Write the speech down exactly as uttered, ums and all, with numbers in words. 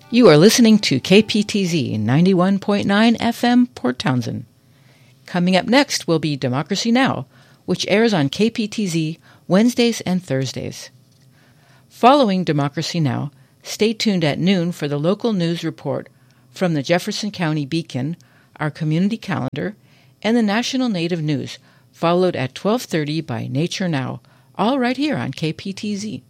You are listening to K P T Z ninety-one point nine F M Port Townsend. Coming up next will be Democracy Now!, which airs on K P T Z Wednesdays and Thursdays. Following Democracy Now!, stay tuned at noon for the local news report from the Jefferson County Beacon, our community calendar, and the National Native News, followed at twelve thirty by Nature Now, all right here on K P T Z.